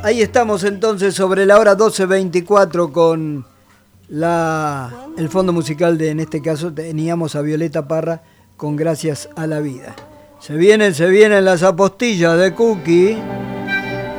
Ahí estamos entonces sobre la hora 12:24 con el fondo musical de, en este caso, teníamos a Violeta Parra con Gracias a la Vida. Se vienen las apostillas de Cookie.